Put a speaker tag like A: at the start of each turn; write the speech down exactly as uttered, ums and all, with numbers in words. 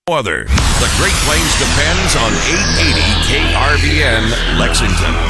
A: Other. The Great Plains depends on eight eighty K R V N Lexington.